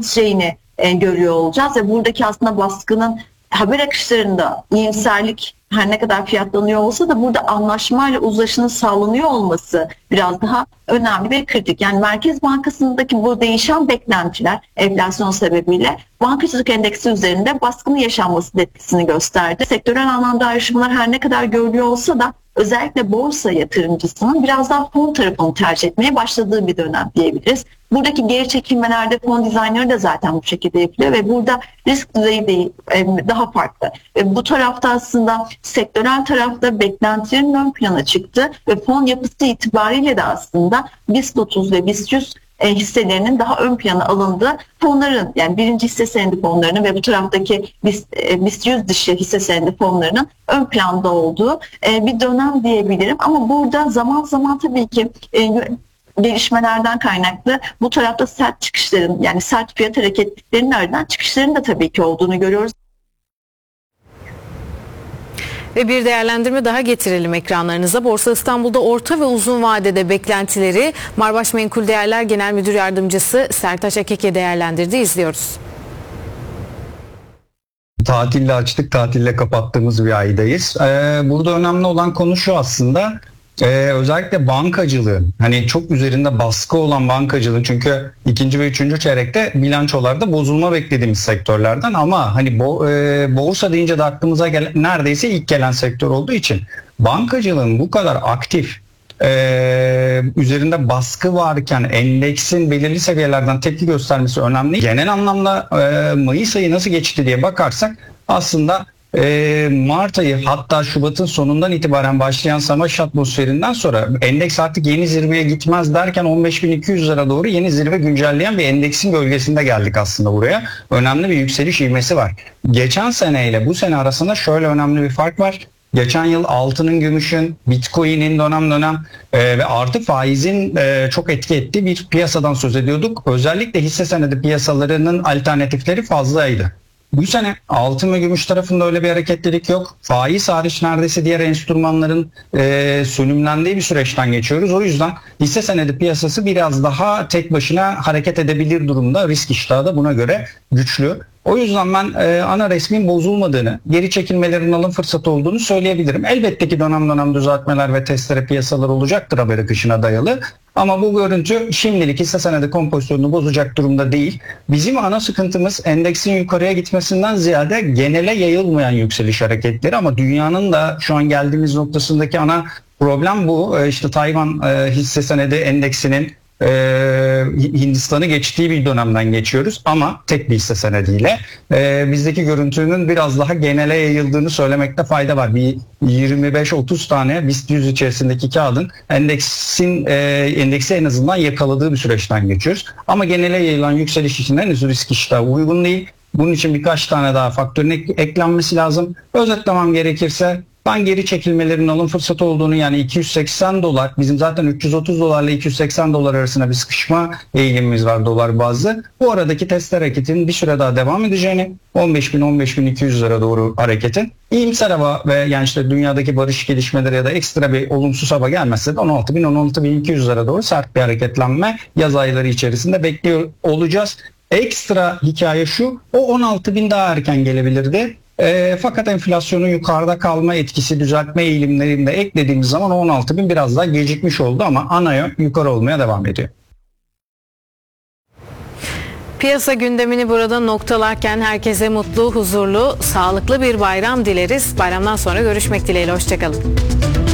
biteceğini görüyor olacağız ve buradaki aslında baskının haber akışlarında iyimserlik her ne kadar fiyatlanıyor olsa da burada anlaşmayla uzlaşının sağlanıyor olması biraz daha önemli ve kritik. Yani Merkez Bankası'ndaki bu değişen beklentiler enflasyon sebebiyle bankacılık endeksi üzerinde baskının yaşanması etkisini gösterdi. Sektörel anlamda ayrışmalar her ne kadar görülüyor olsa da özellikle borsa yatırımcısının biraz daha fon tarafını tercih etmeye başladığı bir dönem diyebiliriz. Buradaki geri çekilmelerde fon dizaynları da zaten bu şekilde yapılıyor ve burada risk düzeyi değil, daha farklı. Bu tarafta aslında sektörel tarafta beklentilerin ön plana çıktı ve fon yapısı itibariyle de aslında BIST 30 ve BIST 100 hisselerinin daha ön plana alındığı fonların, yani birinci hisse senedi fonlarının ve bu taraftaki BIST 100 dışı hisse senedi fonlarının ön planda olduğu bir dönem diyebilirim. Ama burada zaman zaman tabii ki gelişmelerden kaynaklı bu tarafta sert çıkışların, yani sert fiyat hareketlerinin ardından çıkışların da tabii ki olduğunu görüyoruz. Ve bir değerlendirme daha getirelim ekranlarınıza. Borsa İstanbul'da orta ve uzun vadede beklentileri Marbaş Menkul Değerler Genel Müdür Yardımcısı Sertaç Akeke değerlendirdi. İzliyoruz. Tatille açtık, tatille kapattığımız bir aydayız. Burada önemli olan konu şu aslında. Özellikle bankacılığın, hani çok üzerinde baskı olan bankacılığın, çünkü ikinci ve üçüncü çeyrekte bilançolarda bozulma beklediğimiz sektörlerden, ama hani borsa deyince de aklımıza neredeyse ilk gelen sektör olduğu için bankacılığın bu kadar aktif, üzerinde baskı varken endeksin belirli seviyelerden tepki göstermesi önemli. Genel anlamda Mayıs ayı nasıl geçti diye bakarsak aslında Mart ayı, hatta Şubat'ın sonundan itibaren başlayan savaş atmosferinden sonra endeks artık yeni zirveye gitmez derken 15.200'lere doğru yeni zirve güncelleyen bir endeksin gölgesinde geldik aslında buraya. Önemli bir yükseliş ivmesi var. Geçen seneyle bu sene arasında şöyle önemli bir fark var. Geçen yıl altının, gümüşün, bitcoin'in dönem dönem ve artı faizin çok etki ettiği bir piyasadan söz ediyorduk. Özellikle hisse senedi piyasalarının alternatifleri fazlaydı. Bu sene altın ve gümüş tarafında öyle bir hareketlilik yok. Faiz hariç neredeyse diğer enstrümanların sönümlendiği bir süreçten geçiyoruz. O yüzden hisse senedi piyasası biraz daha tek başına hareket edebilir durumda. Risk iştahı da buna göre güçlü. O yüzden ben ana resmin bozulmadığını, geri çekilmelerin alım fırsatı olduğunu söyleyebilirim. Elbette ki dönem dönem düzeltmeler ve testere piyasalar olacaktır haber akışına dayalı. Ama bu görüntü şimdilik hisse senedi kompozisyonunu bozacak durumda değil. Bizim ana sıkıntımız endeksin yukarıya gitmesinden ziyade genele yayılmayan yükseliş hareketleri, ama dünyanın da şu an geldiğimiz noktasındaki ana problem bu. İşte Tayvan hisse senedi endeksinin Hindistan'ı geçtiği bir dönemden geçiyoruz, ama tek bir hisse senediyle. Bizdeki görüntünün biraz daha genele yayıldığını söylemekte fayda var. Bir 25-30 tane BIST 100 içerisindeki kağıdın endeksi en azından yakaladığı bir süreçten geçiyoruz. Ama genele yayılan yükseliş için henüz risk iştahı uygun değil. Bunun için birkaç tane daha faktörün eklenmesi lazım. Özetlemem gerekirse ben geri çekilmelerin alım fırsatı olduğunu, yani 280 dolar, bizim zaten 330 dolarla 280 dolar arasında bir sıkışma eğilimimiz var dolar bazlı. Bu aradaki test hareketin bir süre daha devam edeceğini, 15.000-15.200'lere doğru hareketin iyimser hava ve yani işte dünyadaki barış gelişmeleri ya da ekstra bir olumsuz hava gelmezse de 16.000-16.200'lere doğru sert bir hareketlenme yaz ayları içerisinde bekliyor olacağız. Ekstra hikaye şu, o 16.000 daha erken gelebilirdi. Fakat enflasyonun yukarıda kalma etkisi, düzeltme eğilimlerinde eklediğimiz zaman 16.000 biraz daha gecikmiş oldu, ama ana yön yukarı olmaya devam ediyor. Piyasa gündemini burada noktalarken herkese mutlu, huzurlu, sağlıklı bir bayram dileriz. Bayramdan sonra görüşmek dileğiyle. Hoşçakalın.